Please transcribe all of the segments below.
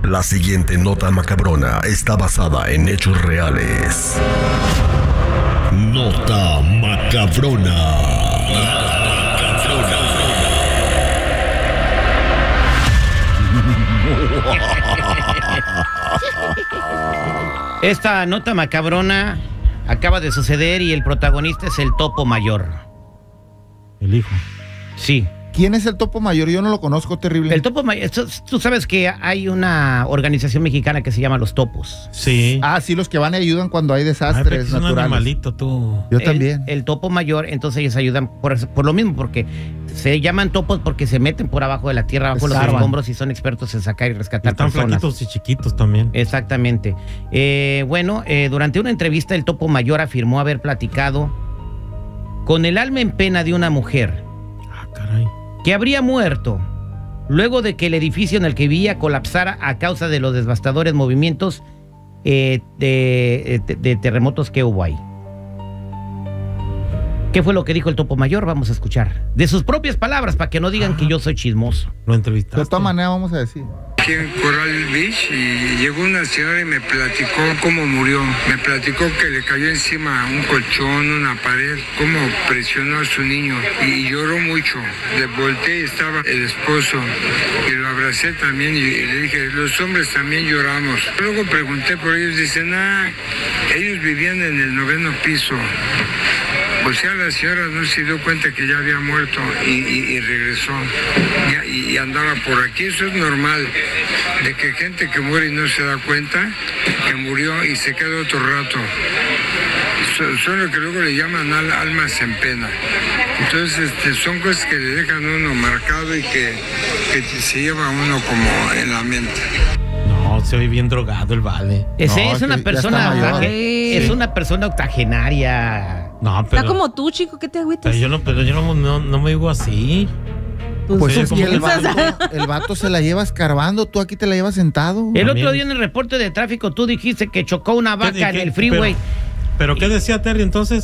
La siguiente nota macabrona está basada en hechos reales. Nota macabrona. Esta nota macabrona acaba de suceder y el protagonista es el Topo Mayor. El hijo. Sí. ¿Quién es el Topo Mayor? Yo no lo conozco, terrible. El Topo Mayor, tú sabes que hay una organización mexicana que se llama Los Topos. Sí. Ah, sí, los que van y ayudan cuando hay Ay, desastres pero es un naturales. animalito, tú. Yo también. El Topo Mayor, entonces ellos ayudan por lo mismo, porque se llaman topos porque se meten por abajo de la tierra, abajo de los escombros y son expertos en sacar y rescatar Están personas. flaquitos y chiquitos también. Exactamente. Durante una entrevista el Topo Mayor afirmó haber platicado con el alma en pena de una mujer Ah, caray. que habría muerto luego de que el edificio en el que vivía colapsara a causa de los devastadores movimientos de terremotos que hubo ahí. ¿Qué fue lo que dijo el Topo Mayor? Vamos a escuchar. De sus propias palabras, para que no digan que yo soy chismoso. Lo entrevistaste. De todas maneras, vamos a decir. Aquí en Coral Beach y llegó una señora y me platicó cómo murió. Me platicó que le cayó encima un colchón, una pared, cómo presionó a su niño y lloró mucho. Le volteé y estaba el esposo y lo abracé también y le dije, los hombres también lloramos. Luego pregunté por ellos, dicen, ellos vivían en el 9º piso. O sea, la señora no se dio cuenta que ya había muerto y regresó y andaba por aquí. Eso es normal, de que gente que muere y no se da cuenta que murió y se queda otro rato. Son lo que luego le llaman almas en pena. Entonces son cosas que le dejan a uno marcado y que se lleva a uno como en la mente. No, se oye bien drogado el vale. Es No, una ya persona, está mayor. es una persona octogenaria. No, pero. Está como tú, chico, ¿qué te agüitas? Pero yo no me digo así. Pues Sí, es que como el vato se la lleva escarbando, tú aquí te la llevas sentado. El También. otro día en el reporte de tráfico tú dijiste que chocó una vaca en el freeway. ¿Pero qué decía Terry entonces?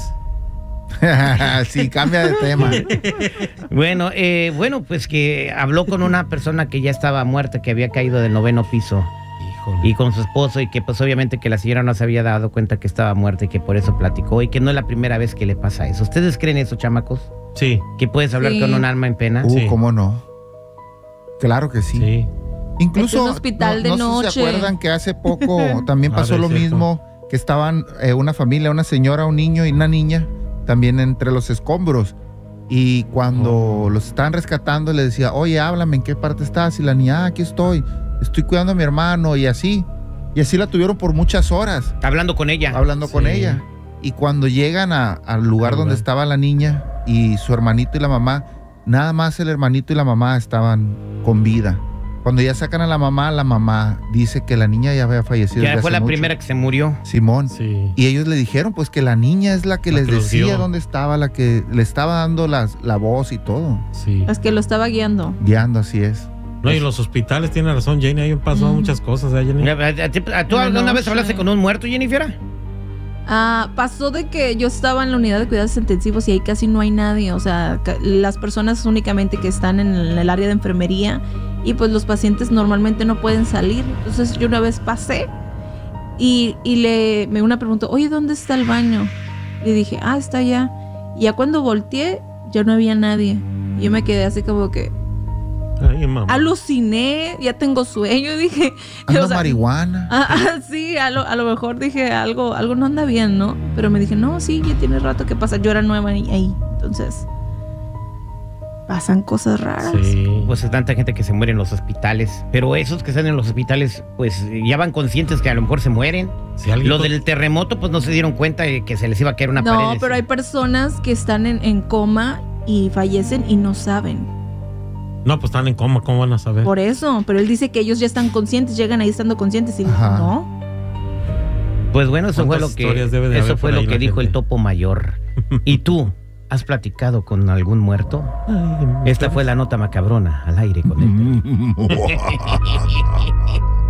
Sí, cambia de tema. Bueno, pues que habló con una persona que ya estaba muerta, que había caído del 9º piso. Híjole. Y con su esposo, y que pues obviamente que la señora no se había dado cuenta que estaba muerta y que por eso platicó, y que no es la primera vez que le pasa eso. ¿Ustedes creen eso, chamacos? Sí. ¿Que puedes hablar Sí. con un alma en pena? Sí. ¿Cómo no? Claro que sí. Sí. Incluso, Es un hospital de no sé noche. si se acuerdan que hace poco también pasó de lo cierto. mismo, que estaban una familia, una señora, un niño y una niña, también entre los escombros. Y cuando los estaban rescatando, le decía, oye, háblame, ¿en qué parte estás? Y la niña, aquí estoy cuidando a mi hermano, y así la tuvieron por muchas horas, Hablando con ella. hablando con Sí. ella. Y cuando llegan al lugar donde estaba la niña y su hermanito y la mamá, nada más el hermanito y la mamá estaban con vida. Cuando ya sacan a la mamá dice que la niña ya había fallecido. Ya desde fue hace la mucho. primera que se murió. Simón. Sí. Y ellos le dijeron pues que la niña es la que La les que los decía guió. dónde estaba, la que le estaba dando la voz y todo. Sí. Es que lo estaba guiando. Guiando, así es. No, y los hospitales tiene razón, Jenny. Ahí pasó muchas cosas, Jenny. ¿Tú alguna No vez sé. hablaste con un muerto, Jennifer? Pasó de que yo estaba en la unidad de cuidados intensivos y ahí casi no hay nadie. O sea, las personas únicamente que están en el área de enfermería y pues los pacientes normalmente no pueden salir. Entonces yo una vez pasé y una preguntó, oye, ¿dónde está el baño? Le dije, está allá. Y ya cuando volteé, ya no había nadie. Y yo me quedé así como que Ay, mamá. aluciné, ya tengo sueño, dije. Anda o sea, marihuana. sí, a lo mejor dije algo no anda bien, ¿no? Pero me dije, no, sí, ya tiene rato que pasa. Yo era nueva ahí. Entonces, pasan cosas raras. Sí. Pues hay tanta gente que se muere en los hospitales. Pero esos que están en los hospitales, pues ya van conscientes que a lo mejor se mueren. Si alguien Los del terremoto, pues no se dieron cuenta de que se les iba a caer una pared. No, pero hay personas que están en coma y fallecen y no saben. No, pues están en coma, ¿cómo van a saber? Por eso, pero él dice que ellos ya están conscientes, llegan ahí estando conscientes y Ajá. no. Pues bueno, eso fue ¿Cuántas lo que, historias debe de haber fue por lo ahí que la dijo gente? el Topo Mayor. ¿Y tú has platicado con algún muerto? Ay, Esta fue la nota macabrona al aire con él.